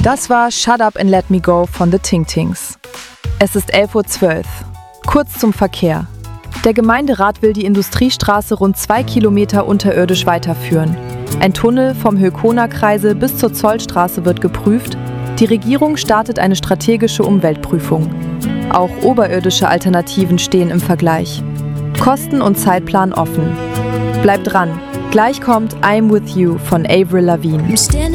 Das war Shut Up and Let Me Go von The Ting-Tings. Es ist 11:12 Uhr. Kurz zum Verkehr. Der Gemeinderat will die Industriestraße rund 2 Kilometer unterirdisch weiterführen. Ein Tunnel vom Höllkoner-Kreisel bis zur Zollstraße wird geprüft. Die Regierung startet eine strategische Umweltprüfung. Auch oberirdische Alternativen stehen im Vergleich. Kosten und Zeitplan offen. Bleibt dran. Gleich kommt I'm With You von Avril Lavigne.